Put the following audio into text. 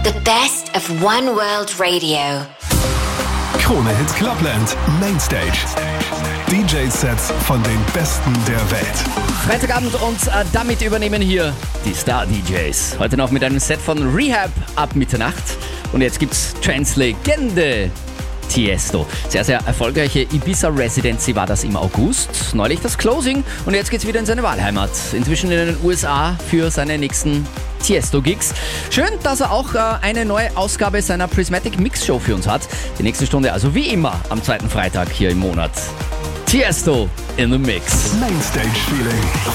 The best of One World Radio. Krone Hit Clubland Mainstage. DJ-Sets von den Besten der Welt. Freitagabend und damit übernehmen hier die Star-DJs. Heute noch mit einem Set von Rehab ab Mitternacht. Und jetzt gibt's Trance-Legende Tiesto. Sehr, sehr erfolgreiche Ibiza-Residency war das im August. Neulich das Closing und jetzt geht's wieder in seine Wahlheimat. Inzwischen in den USA für seine nächsten Tiesto-Gigs. Schön, dass er auch eine neue Ausgabe seiner Prismatic Mix Show für uns hat. Die nächste Stunde also wie immer am zweiten Freitag hier im Monat. Tiesto in the Mix. Mainstage Feeling.